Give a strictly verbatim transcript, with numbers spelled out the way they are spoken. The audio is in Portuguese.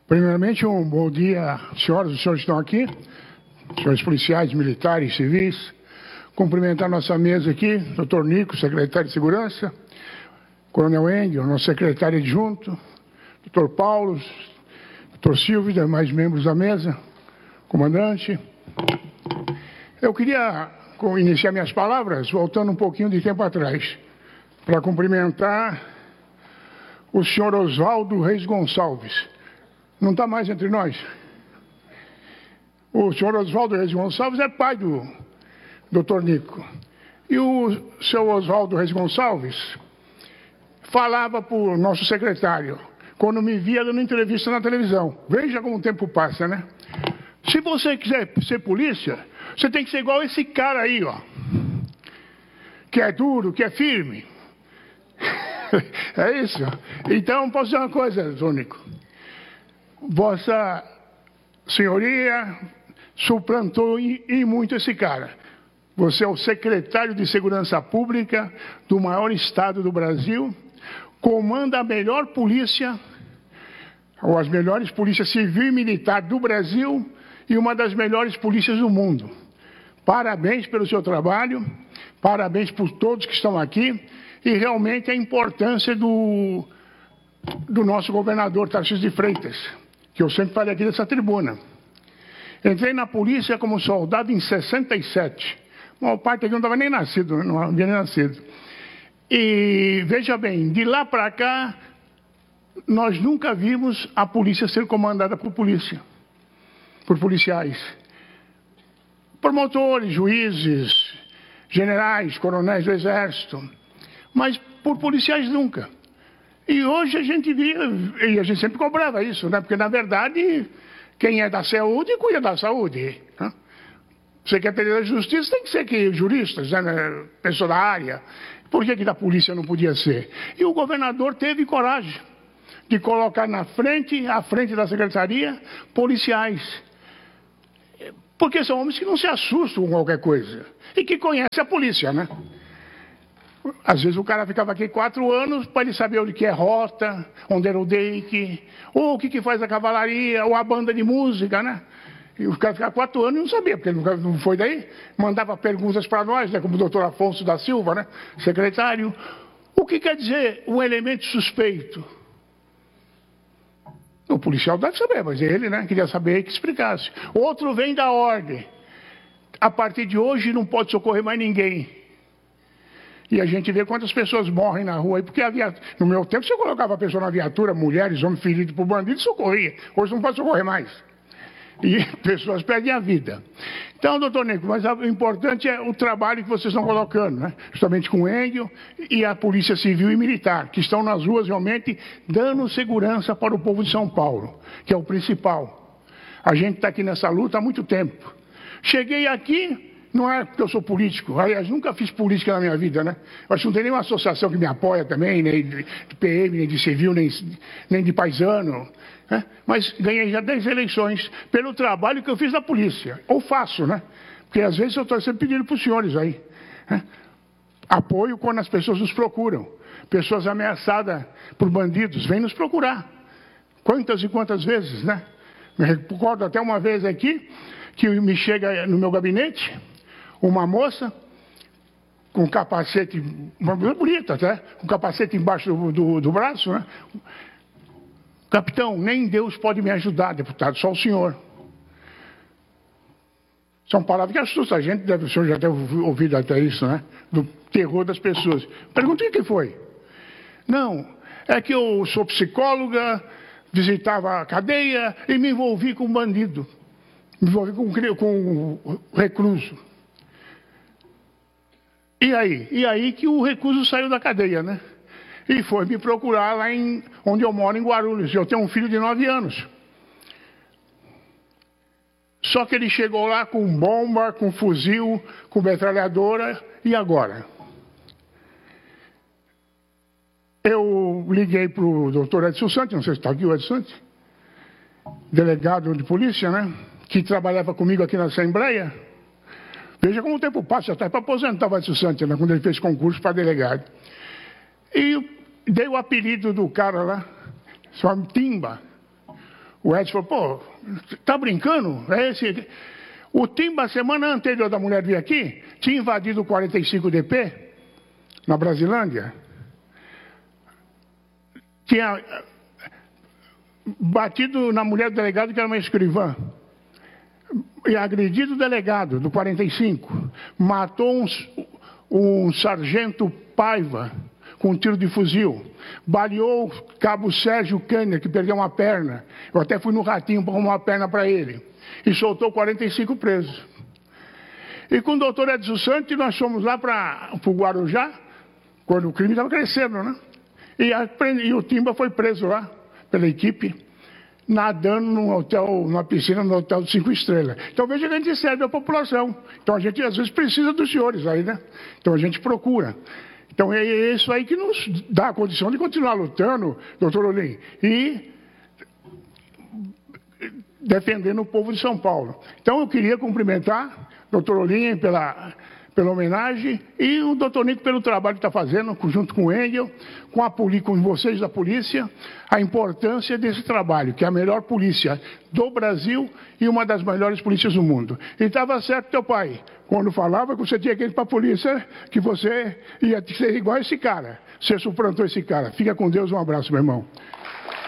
Primeiramente, um bom dia, senhoras e senhores que estão aqui, senhores policiais, militares, civis. Cumprimentar nossa mesa aqui, doutor Nico, secretário de Segurança, coronel Engel, nosso secretário adjunto, doutor Paulo, doutor Silvio e demais membros da mesa, comandante. Eu queria iniciar minhas palavras voltando um pouquinho de tempo atrás, para cumprimentar o senhor Oswaldo Reis Gonçalves. Não está mais entre nós. O senhor Oswaldo Reis Gonçalves é pai do doutor Nico. E o seu Oswaldo Reis Gonçalves falava para o nosso secretário, quando me via dando entrevista na televisão. Veja como o tempo passa, né? Se você quiser ser polícia, você tem que ser igual esse cara aí, ó. Que é duro, que é firme. É isso. Então, posso dizer uma coisa, doutor Nico. Vossa senhoria suplantou e muito esse cara. Você é o secretário de Segurança Pública do maior estado do Brasil, comanda a melhor polícia, ou as melhores polícias civil e militar do Brasil e uma das melhores polícias do mundo. Parabéns pelo seu trabalho, parabéns por todos que estão aqui e realmente a importância do, do nosso governador Tarcísio de Freitas, que eu sempre falei aqui dessa tribuna. Entrei na polícia como soldado em sessenta e sete. Bom, o pai não estava nem nascido, não havia nem nascido. E veja bem, de lá para cá, nós nunca vimos a polícia ser comandada por polícia, por policiais. Promotores, juízes, generais, coronéis do Exército, mas por policiais nunca. E hoje a gente via, e a gente sempre cobrava isso, né? Porque na verdade, quem é da saúde, cuida da saúde. Né? Você quer ter a justiça, tem que ser que juristas, né? Pessoa da área. Por que que da polícia não podia ser? E o governador teve coragem de colocar na frente, à frente da secretaria, policiais. Porque são homens que não se assustam com qualquer coisa. E que conhecem a polícia, né? Às vezes o cara ficava aqui quatro anos para ele saber onde que é rota, onde era o dake, ou o que que faz a cavalaria, ou a banda de música, né? E o cara ficava quatro anos e não sabia, porque ele não foi daí. Mandava perguntas para nós, né? Como o doutor Afonso da Silva, né? Secretário. O que quer dizer um elemento suspeito? O policial deve saber, mas ele, né? Queria saber que explicasse. Outro vem da ordem. A partir de hoje não pode socorrer mais ninguém. E a gente vê quantas pessoas morrem na rua aí, porque a viatura, no meu tempo você colocava a pessoa na viatura, mulheres, homens feridos por bandido, socorria. Hoje não pode socorrer mais. E pessoas perdem a vida. Então, doutor Nico, mas o importante é o trabalho que vocês estão colocando, né? Justamente com o Engel e a Polícia Civil e Militar, que estão nas ruas realmente dando segurança para o povo de São Paulo, que é o principal. A gente está aqui nessa luta há muito tempo. Cheguei aqui... Não é porque eu sou político, aliás, nunca fiz política na minha vida, né? Eu acho que não tem nenhuma associação que me apoia também, nem de P M, nem de civil, nem, nem de paisano, né? Mas ganhei já dez eleições pelo trabalho que eu fiz na polícia, ou faço, né? Porque às vezes eu estou sempre pedindo para os senhores aí, né? Apoio quando as pessoas nos procuram, pessoas ameaçadas por bandidos, vêm nos procurar. Quantas e quantas vezes, né? Me recordo até uma vez aqui, que me chega no meu gabinete, uma moça com capacete, uma mulher bonita até, com capacete embaixo do, do, do braço, né? Capitão, nem Deus pode me ajudar, deputado, só o senhor. São palavras que assustam a gente, deve, o senhor já deve ouvido até isso, né? Do terror das pessoas. Perguntei o que foi. Não, é que eu sou psicóloga, visitava a cadeia e me envolvi com um bandido. Me envolvi com, com o recluso. E aí? E aí que o recluso saiu da cadeia, né? E foi me procurar lá em, onde eu moro, em Guarulhos. Eu tenho um filho de nove anos. Só que ele chegou lá com bomba, com fuzil, com metralhadora. E agora? Eu liguei para o doutor Edson Santos, não sei se está aqui o Edson Santos, delegado de polícia, né? Que trabalhava comigo aqui na Assembleia. Veja como o tempo passa, já está para aposentar o Edson Santos, né, quando ele fez concurso para delegado. E dei o apelido do cara lá, se chama Timba. O Edson falou, pô, tá brincando? É esse... O Timba, semana anterior da mulher vir aqui, tinha invadido o quarenta e cinco D P, na Brasilândia. Tinha batido na mulher do delegado, que era uma escrivã. E agredido o delegado do quarenta e cinco. Matou um, um sargento Paiva com um tiro de fuzil. Baleou o cabo Sérgio Cânia, que perdeu uma perna. Eu até fui no Ratinho para arrumar uma perna para ele. E soltou quarenta e cinco presos. E com o doutor Edson Santos, nós fomos lá para o Guarujá, quando o crime estava crescendo, né? E, a, e o Timba foi preso lá, pela equipe, nadando num hotel, numa piscina no hotel de cinco estrelas. Então veja que a gente serve a população. Então a gente às vezes precisa dos senhores aí, né? Então a gente procura. Então é isso aí que nos dá a condição de continuar lutando, doutor Olim, e defendendo o povo de São Paulo. Então eu queria cumprimentar o doutor Olim pela, pela homenagem e o doutor Nico pelo trabalho que está fazendo, junto com o Engel, com, a, com vocês da polícia, a importância desse trabalho, que é a melhor polícia do Brasil e uma das melhores polícias do mundo. E estava certo teu pai, quando falava que você tinha que ir para a polícia, que você ia ser igual esse cara. Você suplantou esse cara. Fica com Deus, um abraço, meu irmão.